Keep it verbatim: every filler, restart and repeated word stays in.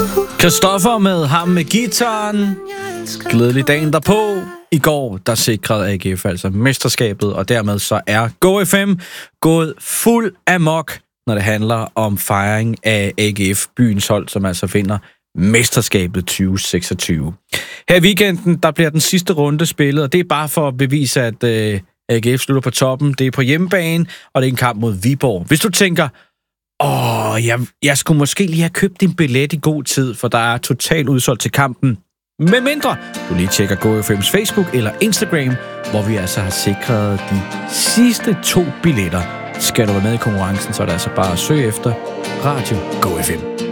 Christoffer med ham med guitaren. Glædelig dagen derpå. I går, der sikrede A G F altså mesterskabet, og dermed så er Go F M gået fuld amok, når det handler om fejring af A G F, byens hold, som altså vinder mesterskabet tyve seksogtyve. Her i weekenden, der bliver den sidste runde spillet, og det er bare for at bevise, at øh, A G F slutter på toppen. Det er på hjemmebane, og det er en kamp mod Viborg. Hvis du tænker, åh, jeg, jeg skulle måske lige have købt din billet i god tid, for der er totalt udsolgt til kampen. Men mindre, du lige tjekker Go F M's Facebook eller Instagram, hvor vi altså har sikret de sidste to billetter. Skal du være med i konkurrencen, så er det altså bare at søge efter Radio Go F M.